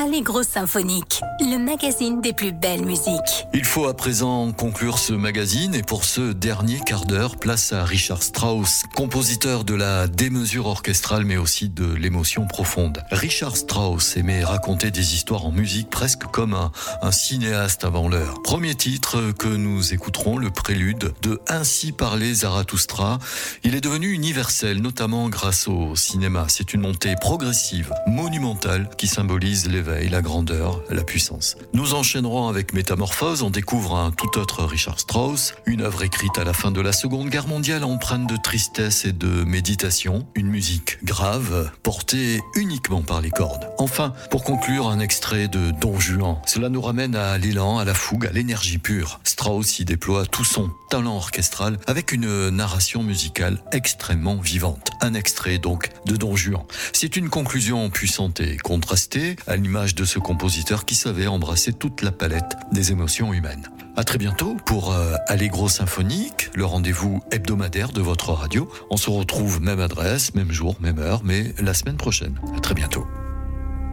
Allegro Symphonique, le magazine des plus belles musiques. Il faut à présent conclure ce magazine et pour ce dernier quart d'heure, place à Richard Strauss, compositeur de la démesure orchestrale mais aussi de l'émotion profonde. Richard Strauss aimait raconter des histoires en musique presque comme un cinéaste avant l'heure. Premier titre que nous écouterons, le prélude de Ainsi parlait Zarathustra. Il est devenu universel, notamment grâce au cinéma. C'est une montée progressive, monumentale, qui symbolise l'éveil, la grandeur, la puissance. Nous enchaînerons avec Métamorphose. On découvre un tout autre Richard Strauss, une œuvre écrite à la fin de la Seconde Guerre mondiale empreinte de tristesse et de méditation, une musique grave, portée uniquement par les cordes. Enfin, pour conclure, un extrait de Don Juan. Cela nous ramène à l'élan, à la fougue, à l'énergie pure. Strauss y déploie tout son talent orchestral avec une narration musicale extrêmement vivante. Un extrait donc de Don Juan. C'est une conclusion puissante et contrastée, à l'image de ce compositeur qui savait embrasser toute la palette des émotions humaines. À très bientôt pour Allegro Symphonique, le rendez-vous hebdomadaire de votre radio. On se retrouve même adresse, même jour, même heure, mais la semaine prochaine. À très bientôt.